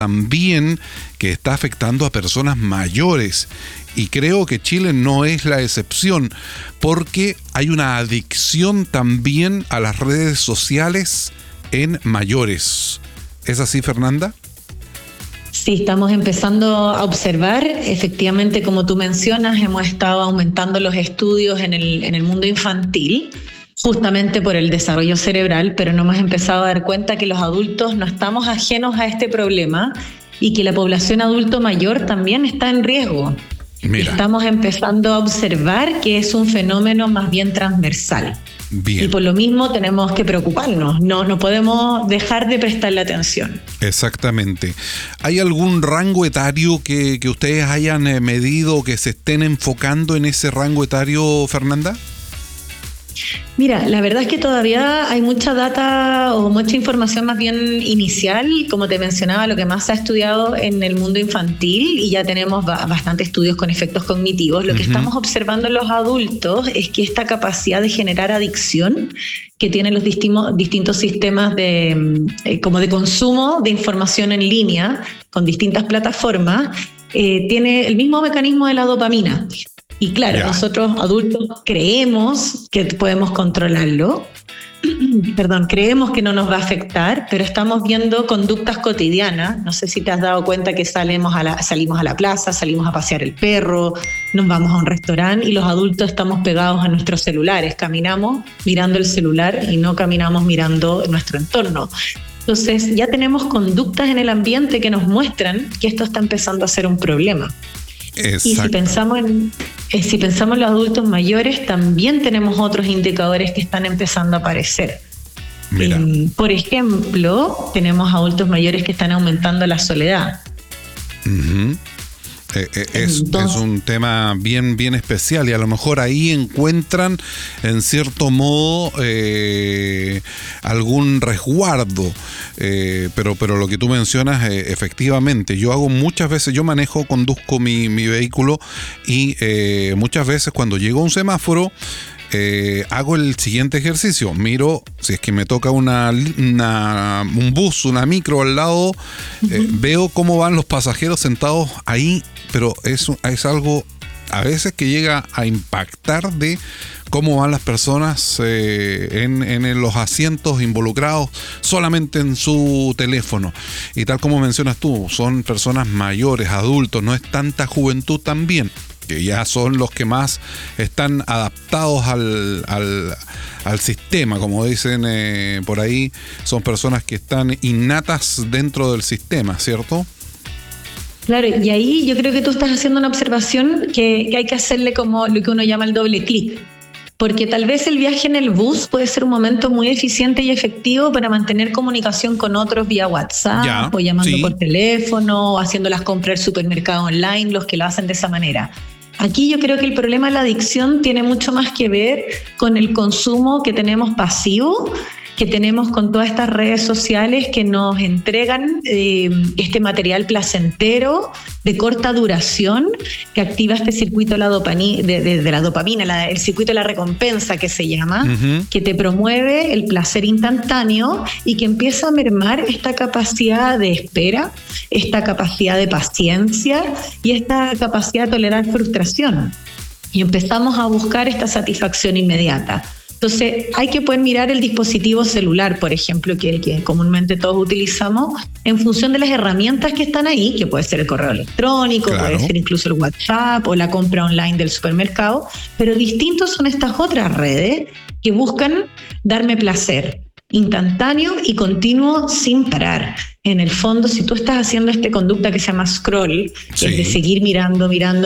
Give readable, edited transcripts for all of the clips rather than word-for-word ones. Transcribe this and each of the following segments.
también que está afectando a personas mayores. Y creo que Chile no es la excepción, porque hay una adicción también a las redes sociales en mayores. ¿Es así, Fernanda? Sí, estamos empezando a observar, efectivamente, como tú mencionas, hemos estado aumentando los estudios en el mundo infantil, justamente por el desarrollo cerebral, pero nos hemos empezado a dar cuenta que los adultos no estamos ajenos a este problema y que la población adulto mayor también está en riesgo. Mira. Estamos empezando a observar que es un fenómeno más bien transversal. Bien. Y por lo mismo tenemos que preocuparnos, no podemos dejar de prestarle atención. Exactamente. ¿Hay algún rango etario que ustedes hayan medido, que se estén enfocando en ese rango etario, Fernanda? Mira, la verdad es que todavía hay mucha data o mucha información más bien inicial. Como te mencionaba, lo que más se ha estudiado en el mundo infantil, y ya tenemos bastantes estudios con efectos cognitivos. Lo que estamos observando en los adultos es que esta capacidad de generar adicción que tienen los distintos sistemas como de consumo de información en línea con distintas plataformas, tiene el mismo mecanismo de la dopamina. Y claro, nosotros adultos creemos que podemos controlarlo, creemos que no nos va a afectar, pero estamos viendo conductas cotidianas. No sé si te has dado cuenta que salimos a la plaza, salimos a pasear el perro, nos vamos a un restaurante y los adultos estamos pegados a nuestros celulares, caminamos mirando el celular y no caminamos mirando nuestro entorno. Entonces ya tenemos conductas en el ambiente que nos muestran que esto está empezando a ser un problema. Exacto. Y si pensamos en los adultos mayores, también tenemos otros indicadores que están empezando a aparecer. Mira. Por ejemplo, tenemos adultos mayores que están aumentando la soledad. Uh-huh. Es un tema bien especial, y a lo mejor ahí encuentran en cierto modo algún resguardo, pero lo que tú mencionas, efectivamente, yo hago muchas veces, conduzco mi vehículo, y muchas veces cuando llego a un semáforo hago el siguiente ejercicio: miro si es que me toca un bus, una micro al lado, veo cómo van los pasajeros sentados ahí, pero es algo a veces que llega a impactar de cómo van las personas en los asientos involucrados solamente en su teléfono. Y tal como mencionas tú, son personas mayores, adultos, no es tanta juventud también, que ya son los que más están adaptados al sistema, como dicen por ahí, son personas que están innatas dentro del sistema, ¿cierto? Claro, y ahí yo creo que tú estás haciendo una observación que hay que hacerle como lo que uno llama el doble clic. Porque tal vez el viaje en el bus puede ser un momento muy eficiente y efectivo para mantener comunicación con otros vía WhatsApp, o llamando por teléfono, o haciendo las compras del supermercado online, los que lo hacen de esa manera. Aquí yo creo que el problema de la adicción tiene mucho más que ver con el consumo que tenemos pasivo, que tenemos con todas estas redes sociales que nos entregan este material placentero de corta duración, que activa este circuito de la dopamina, el circuito de la recompensa que se llama, que te promueve el placer instantáneo y que empieza a mermar esta capacidad de espera, esta capacidad de paciencia y esta capacidad de tolerar frustración. Y empezamos a buscar esta satisfacción inmediata. Entonces hay que poder mirar el dispositivo celular, por ejemplo, que el que comúnmente todos utilizamos, en función de las herramientas que están ahí, que puede ser el correo electrónico, puede ser incluso el WhatsApp o la compra online del supermercado, pero distintos son estas otras redes que buscan darme placer instantáneo y continuo sin parar. En el fondo, si tú estás haciendo esta conducta que se llama scroll, que es de seguir mirando,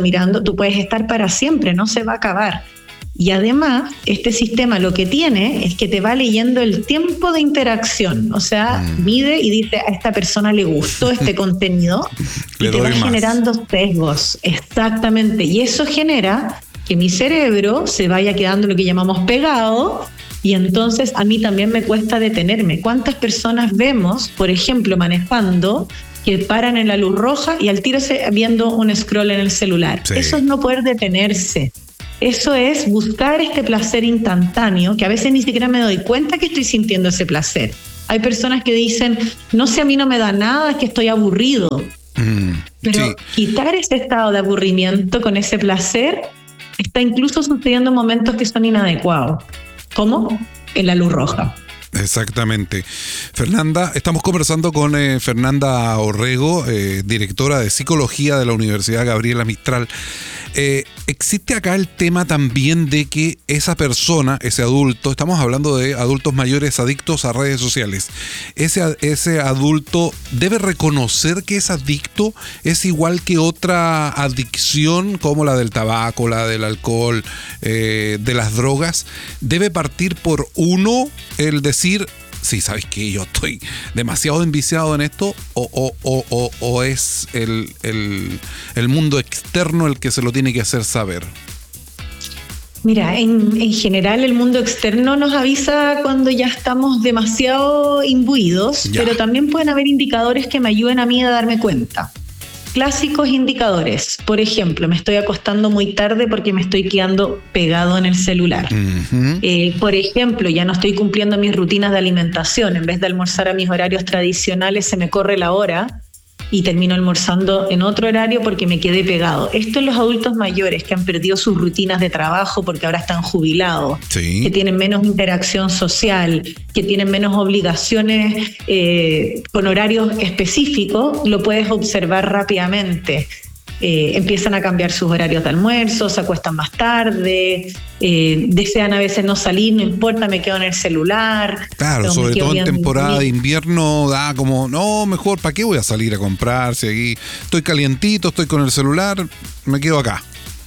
tú puedes estar para siempre, no se va a acabar. Y además, este sistema lo que tiene es que te va leyendo el tiempo de interacción. O sea, mide y dice, a esta persona le gustó este contenido y te va generando sesgos. Exactamente. Y eso genera que mi cerebro se vaya quedando lo que llamamos pegado, y entonces a mí también me cuesta detenerme. ¿Cuántas personas vemos, por ejemplo, manejando, que paran en la luz roja y al tiro viendo un scroll en el celular? Eso es no poder detenerse. Eso es buscar este placer instantáneo, que a veces ni siquiera me doy cuenta que estoy sintiendo ese placer. Hay personas que dicen, no sé, a mí no me da nada, es que estoy aburrido. Pero quitar ese estado de aburrimiento con ese placer está incluso sucediendo en momentos que son inadecuados, como en la luz roja. Exactamente. Fernanda, estamos conversando con Fernanda Orrego, directora de Psicología de la Universidad Gabriela Mistral. Existe acá el tema también de que esa persona, ese adulto, estamos hablando de adultos mayores adictos a redes sociales, ese adulto debe reconocer que es adicto, es igual que otra adicción como la del tabaco, la del alcohol, de las drogas, debe partir por uno el decir, sí, ¿sabes qué? Yo estoy demasiado enviciado en esto, o es el mundo externo el que se lo tiene que hacer saber. Mira, en general el mundo externo nos avisa cuando ya estamos demasiado imbuidos, pero también pueden haber indicadores que me ayuden a mí a darme cuenta. Clásicos indicadores. Por ejemplo, me estoy acostando muy tarde porque me estoy quedando pegado en el celular. Por ejemplo, ya no estoy cumpliendo mis rutinas de alimentación. En vez de almorzar a mis horarios tradicionales, se me corre la hora y termino almorzando en otro horario porque me quedé pegado. Esto en los adultos mayores que han perdido sus rutinas de trabajo porque ahora están jubilados, que tienen menos interacción social, que tienen menos obligaciones con horarios específicos, lo puedes observar rápidamente. Empiezan a cambiar sus horarios de almuerzo, se acuestan más tarde, desean a veces no salir, no importa, me quedo en el celular. Claro, sobre todo en temporada de invierno da como, no, mejor, ¿para qué voy a salir a comprar? Si aquí estoy calientito, estoy con el celular, me quedo acá.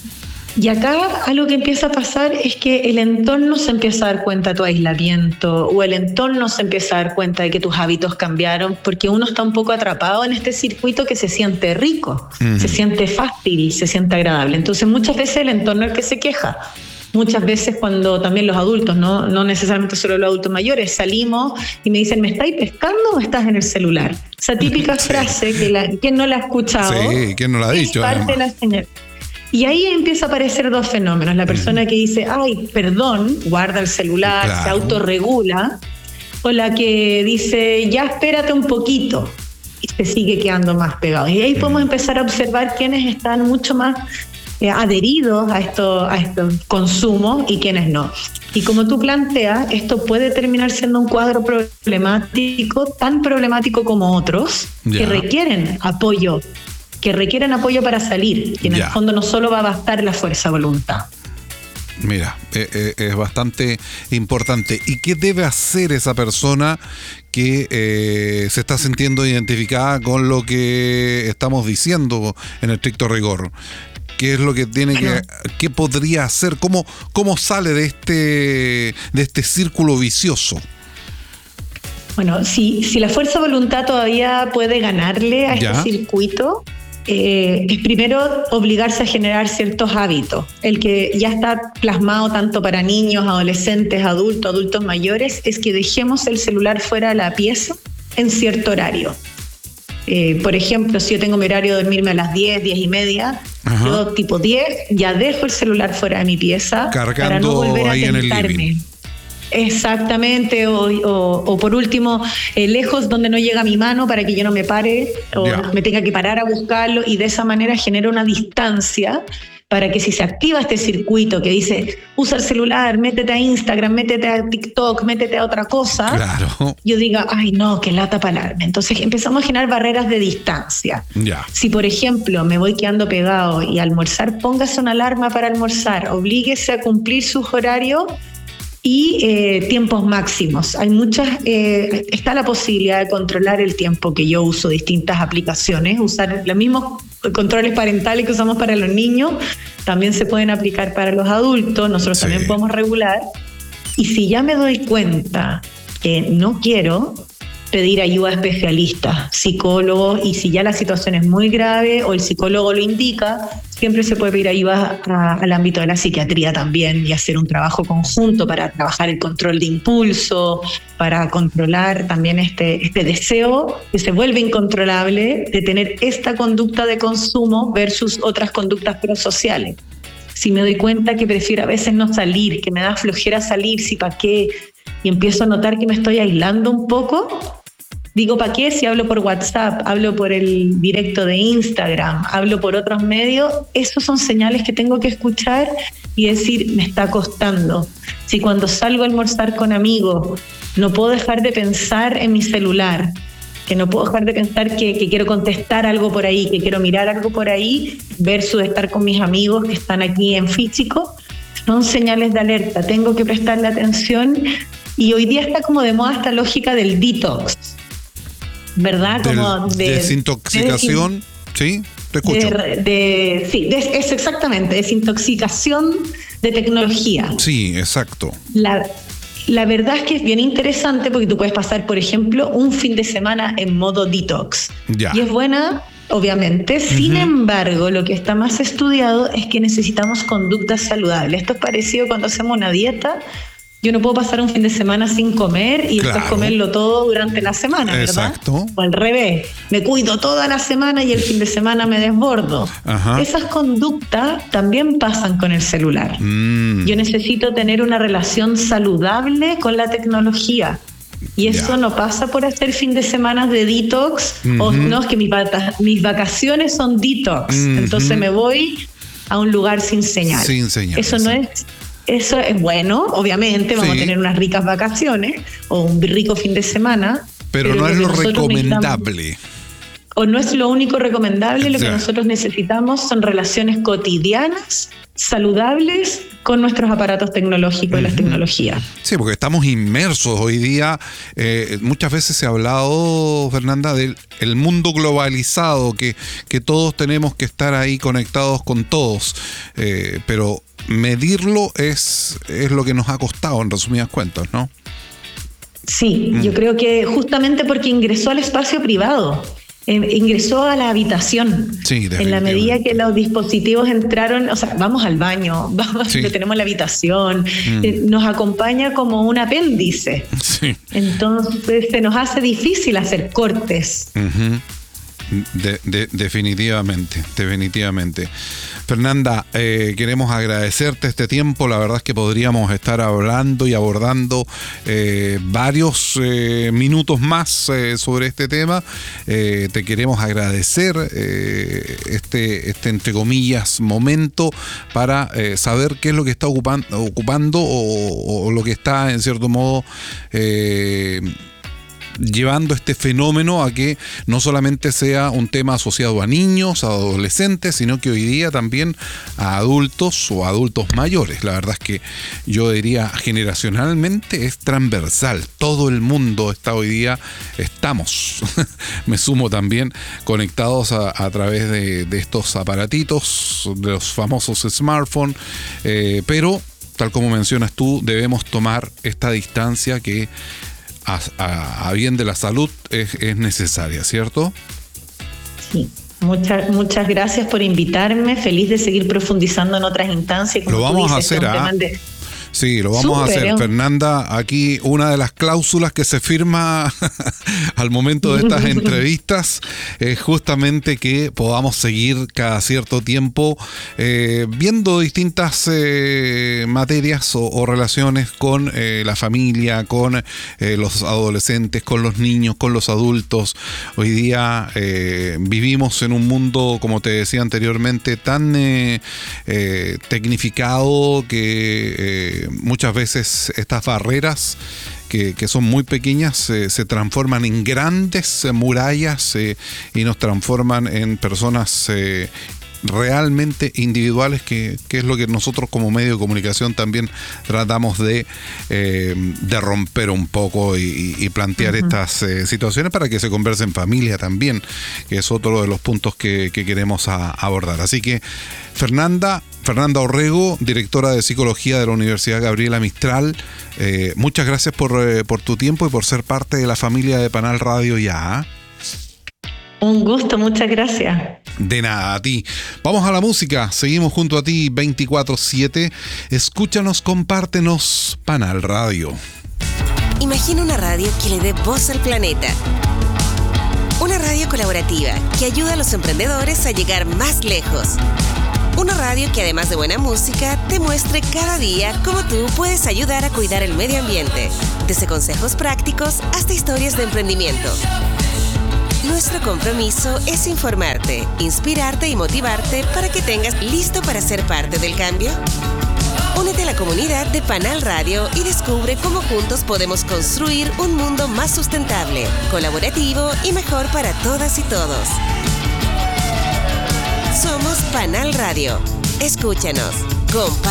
Y acá algo que empieza a pasar es que el entorno se empieza a dar cuenta de tu aislamiento, o el entorno se empieza a dar cuenta de que tus hábitos cambiaron, porque uno está un poco atrapado en este circuito que se siente rico, se siente fácil, se siente agradable. Entonces muchas veces el entorno es el que se queja. Muchas veces cuando también los adultos, no necesariamente solo los adultos mayores, salimos y me dicen, ¿me estáis pescando o estás en el celular? Esa típica frase que ¿quién no la ha escuchado? Sí, ¿quién no la ha dicho? Parte de la señal. Y ahí empieza a aparecer dos fenómenos. La persona que dice, ay, perdón, guarda el celular, se autorregula, o la que dice, ya espérate un poquito, y se sigue quedando más pegado. Y ahí podemos empezar a observar quiénes están mucho más adheridos a estos consumos y quiénes no. Y como tú planteas, esto puede terminar siendo un cuadro problemático, tan problemático como otros, que requieren apoyo para salir, y en el fondo no solo va a bastar la fuerza de voluntad. Mira, es bastante importante. ¿Y qué debe hacer esa persona que se está sintiendo identificada con lo que estamos diciendo en estricto rigor? ¿Qué es lo que tiene qué podría hacer? ¿Cómo sale de este círculo vicioso? Bueno, si la fuerza de voluntad todavía puede ganarle a este circuito, es primero obligarse a generar ciertos hábitos. El que ya está plasmado tanto para niños, adolescentes, adultos mayores, es que dejemos el celular fuera de la pieza en cierto horario. Por ejemplo, si yo tengo mi horario de dormirme a las 10, 10 y media, yo tipo 10 ya dejo el celular fuera de mi pieza, cargando para no volver ahí a tentarme. En el living. Exactamente, o por último, lejos donde no llega mi mano para que yo no me pare o me tenga que parar a buscarlo, y de esa manera genera una distancia para que si se activa este circuito que dice usa el celular, métete a Instagram, métete a TikTok, métete a otra cosa, yo diga, ay no, qué lata pararme. Entonces empezamos a generar barreras de distancia. Si por ejemplo me voy quedando pegado y almorzar, póngase una alarma para almorzar, oblíguese a cumplir sus horarios y tiempos máximos. Hay está la posibilidad de controlar el tiempo que yo uso distintas aplicaciones, usar los mismos controles parentales que usamos para los niños, también se pueden aplicar para los adultos, nosotros también podemos regular. Y si ya me doy cuenta que no quiero, pedir ayuda a especialistas, psicólogos, y si ya la situación es muy grave o el psicólogo lo indica, siempre se puede pedir ayuda al ámbito de la psiquiatría también, y hacer un trabajo conjunto para trabajar el control de impulso, para controlar también este deseo que se vuelve incontrolable de tener esta conducta de consumo versus otras conductas prosociales. si me doy cuenta que prefiero a veces no salir, que me da flojera salir, si para qué, y empiezo a notar que me estoy aislando un poco, digo, ¿para qué? Si hablo por WhatsApp, hablo por el directo de Instagram, hablo por otros medios, esos son señales que tengo que escuchar y decir, me está costando. Si cuando salgo a almorzar con amigos no puedo dejar de pensar en mi celular, que no puedo dejar de pensar que quiero contestar algo por ahí, que quiero mirar algo por ahí, versus estar con mis amigos que están aquí en físico, son señales de alerta, tengo que prestarle atención. Y hoy día está como de moda esta lógica del detox, ¿verdad? Como de desintoxicación, ¿sí? Te escucho. Sí, eso exactamente, desintoxicación de tecnología. Sí, exacto. La verdad es que es bien interesante porque tú puedes pasar, por ejemplo, un fin de semana en modo detox. Ya. Y es buena, obviamente. Sin embargo, lo que está más estudiado es que necesitamos conductas saludables. Esto es parecido cuando hacemos una dieta. Yo no puedo pasar un fin de semana sin comer y después comerlo todo durante la semana, ¿verdad? Exacto. O al revés, me cuido toda la semana y el fin de semana me desbordo. Ajá. Esas conductas también pasan con el celular. Yo necesito tener una relación saludable con la tecnología. Y eso no pasa por hacer fin de semana de detox, o no, es que mis vacaciones son detox, entonces me voy a un lugar sin señal. Sin señal. Eso es bueno, obviamente, vamos a tener unas ricas vacaciones o un rico fin de semana. Pero no es lo recomendable. O no es lo único recomendable, lo que nosotros necesitamos son relaciones cotidianas, saludables, con nuestros aparatos tecnológicos y las tecnologías. Sí, porque estamos inmersos hoy día. Muchas veces se ha hablado, Fernanda, del mundo globalizado, que todos tenemos que estar ahí conectados con todos. Pero medirlo es lo que nos ha costado, en resumidas cuentas, ¿no? Sí, yo creo que justamente porque ingresó al espacio privado. Ingresó a la habitación. Sí, en la medida que los dispositivos entraron, o sea, vamos al baño, lo tenemos en la habitación, nos acompaña como un apéndice. Sí. Entonces se nos hace difícil hacer cortes. Definitivamente. Fernanda, queremos agradecerte este tiempo. La verdad es que podríamos estar hablando y abordando varios minutos más sobre este tema. Te queremos agradecer este entre comillas momento para saber qué es lo que está ocupando o lo que está en cierto modo llevando este fenómeno a que no solamente sea un tema asociado a niños, a adolescentes, sino que hoy día también a adultos o adultos mayores. La verdad es que yo diría generacionalmente es transversal. Todo el mundo está hoy día, me sumo también, conectados a través de estos aparatitos, de los famosos smartphones, pero tal como mencionas tú, debemos tomar esta distancia que a bien de la salud es necesaria, ¿cierto? Sí, muchas gracias por invitarme, feliz de seguir profundizando en otras instancias. Lo vamos a hacer, Sí, lo vamos a hacer. Fernanda, aquí una de las cláusulas que se firma al momento de estas entrevistas es justamente que podamos seguir cada cierto tiempo viendo distintas materias o relaciones con la familia, con los adolescentes, con los niños, con los adultos. Hoy día vivimos en un mundo, como te decía anteriormente, tan tecnificado que muchas veces estas barreras que son muy pequeñas se transforman en grandes murallas y nos transforman en personas realmente individuales, que es lo que nosotros como medio de comunicación también tratamos de romper un poco y plantear estas situaciones para que se converse en familia también, que es otro de los puntos que queremos abordar. Así que Fernanda Orrego, directora de Psicología de la Universidad Gabriela Mistral, muchas gracias por tu tiempo y por ser parte de la familia de Panal Radio Ya. Un gusto, muchas gracias. De nada, a ti. Vamos a la música, seguimos junto a ti 24/7. Escúchanos, compártenos, Panal Radio. Imagina una radio que le dé voz al planeta. Una radio colaborativa que ayuda a los emprendedores a llegar más lejos. Una radio que además de buena música, te muestre cada día cómo tú puedes ayudar a cuidar el medio ambiente. Desde consejos prácticos hasta historias de emprendimiento. Nuestro compromiso es informarte, inspirarte y motivarte para que tengas listo para ser parte del cambio. Únete a la comunidad de Panal Radio y descubre cómo juntos podemos construir un mundo más sustentable, colaborativo y mejor para todas y todos. Somos Panal Radio. Escúchanos.